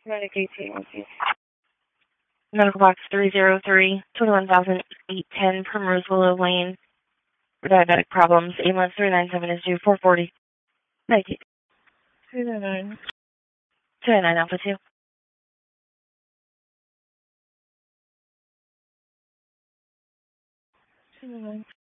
Medicaid team, please. Medical box 303, 21,810 Primrose Willow Lane. For diabetic problems, ambulance 397 is due 440. Medicaid. 299. 299 Alpha 2. 299.